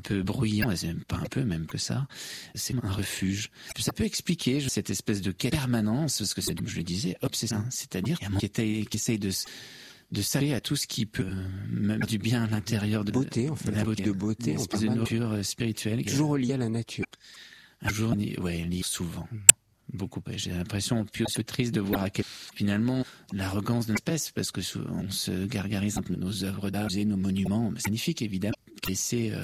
peu bruyant, c'est même pas un peu, même que ça. C'est un refuge. Ça peut expliquer cette espèce de quête permanence, parce que c'est, comme je le disais, obsession. C'est-à-dire qui essaye de s'allier à tout ce qui peut même du bien à l'intérieur de beauté, en fait, la beauté, de beauté, une espèce de nourriture spirituelle. Toujours liée à la nature. Un jour, souvent. Beaucoup. J'ai l'impression plus triste de voir à quel finalement l'arrogance de l'espèce, parce que on se gargarise un peu nos œuvres d'art et nos monuments, c'est magnifique évidemment, et c'est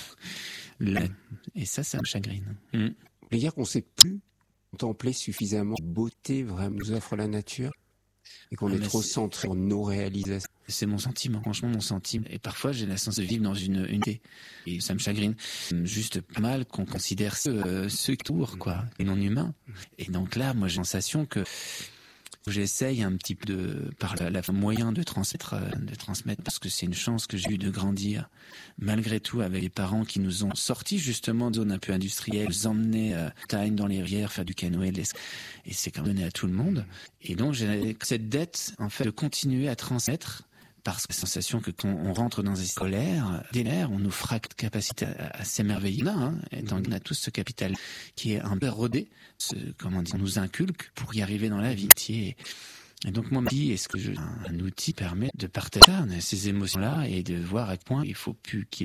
et ça me chagrine. Vous voulez dire qu'on ne sait plus contempler suffisamment de beauté vraiment nous offre la nature, et qu'on est trop centré sur nos réalisations? C'est mon sentiment, franchement mon sentiment. Et parfois j'ai la sensation de vivre dans une unité. Et ça me chagrine. Juste pas mal qu'on considère ceux qui tournent, quoi, et non humains. Et donc là, moi j'ai la sensation que j'essaye un petit peu par la moyen de transmettre, parce que c'est une chance que j'ai eu de grandir, malgré tout, avec les parents qui nous ont sortis justement de zones un peu industrielles, nous emmener à Tagne dans les rivières, faire du canoë, et c'est quand même donné à tout le monde. Et donc j'ai cette dette, en fait, de continuer à transmettre, parce que la sensation que quand on rentre dans les scolaires, dès l'air, on nous fera capacité à s'émerveiller. Et donc on a tous ce capital qui est un peu rodé, on nous inculque pour y arriver dans la vie. Et donc moi, je me dis, est-ce que un outil permet de partager ces émotions-là et de voir à quel point il faut plus qu'il...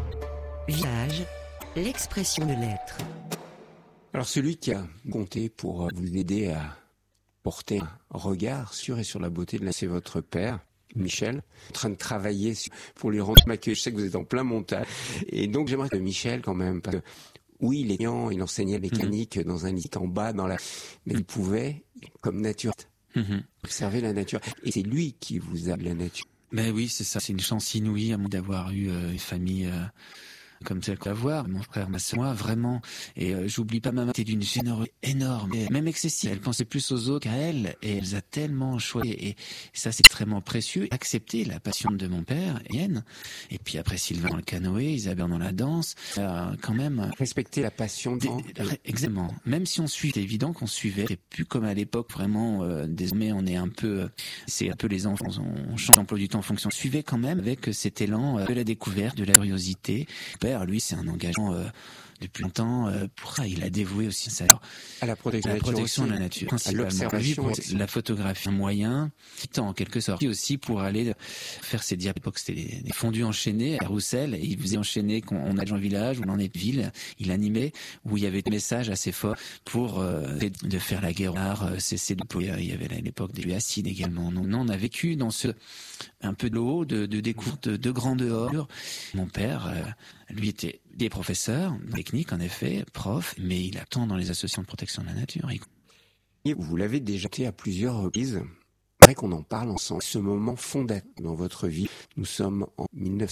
Village, l'expression de l'être. Alors celui qui a compté pour vous aider à porter un regard sur la beauté de c'est votre père, Michel, en train de travailler pour lui rendre accueil. Je sais que vous êtes en plein montage. Et donc j'aimerais que Michel, quand même, parce que oui, il enseignait la mécanique dans un lit en bas, mais il pouvait, comme nature, observer la nature. Et c'est lui qui vous a la nature. Ben oui, c'est ça. C'est une chance inouïe d'avoir eu une famille comme celle qu'on va voir, mon frère, ma soeur, moi, vraiment. Et j'oublie pas ma mère, était d'une générosité énorme, même excessive. Elle pensait plus aux autres qu'à elle, et elle a tellement choisi. Et ça, c'est extrêmement précieux. Accepter la passion de mon père, Yann. Et puis après, Sylvain dans le canoë, Isabelle dans la danse. Quand même. Respecter la passion de exactement. Même si on suit, c'est évident qu'on suivait. C'est plus comme à l'époque, vraiment. Désormais, on est un peu, c'est un peu les enfants. On change d'emploi du temps en fonction. On suivait quand même avec cet élan de la découverte, de la curiosité. Lui, c'est un engagement depuis longtemps. Pour ça, il a dévoué aussi ça à la protection de la nature, à l'observation, la photographie, un moyen qui en quelque sorte, et aussi pour aller faire ses diapos. À l'époque, c'était des fondus enchaînés à Roussel, et il faisait enchaîner qu'on a dans le village, où on en est de ville, il animait, où il y avait des messages assez forts pour de faire la guerre, cesser de polluer. Il y avait à l'époque des acides également. Non, on a vécu dans un peu de l'eau, de découverte, de grandeur. Mon père, lui était des professeurs, technique en effet, prof, mais il attend dans les associations de protection de la nature. Et vous l'avez déjà été à plusieurs reprises. C'est vrai qu'on en parle ensemble. Ce moment fondateur dans votre vie. Nous sommes en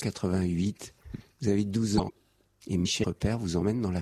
1988. Vous avez 12 ans. Et Michel, votre père, vous emmène dans la...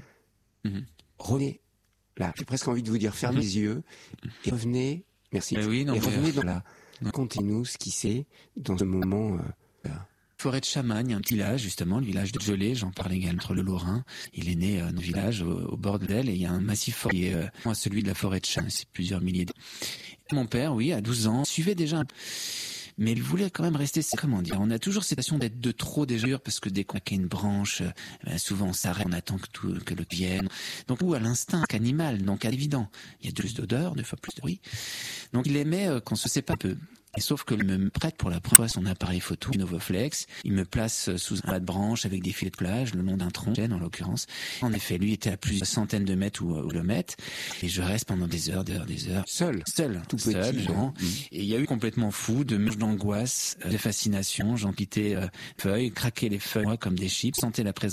Revenez là. J'ai presque envie de vous dire, fermez les yeux et revenez. Merci. Revenez dans la... Racontez-nous ce qui c'est dans ce moment... Forêt de Chamagne, un petit village, justement, le village de Gelée, j'en parlais également, entre le Lorrain. Il est né dans le village au bord de l'Aile, et il y a un massif fort qui est celui de la forêt de Chamagne, c'est plusieurs milliers. Mon père, oui, à 12 ans, suivait déjà mais il voulait quand même rester, comment dire, on a toujours cette sensation d'être de trop déjà, parce que dès qu'on a une branche, souvent on s'arrête, on attend que le vienne. Donc, ou à l'instinct animal, donc à l'évident, il y a plus d'odeur, 2 fois plus de bruit. Donc il aimait qu'on se sépare peu. Et sauf que il me prête pour la première fois son appareil photo, Novoflex. Il me place sous un bas de branche avec des filets de plage, le long d'un tronc, en l'occurrence. En effet, lui était à plusieurs centaines de mètres ou kilomètres. Et je reste pendant des heures. Seul, tout petit. Et il y a eu complètement fou, de mélange d'angoisse, de fascination. J'en pitais feuilles, craquais les feuilles, moi, comme des chips, sentais la présence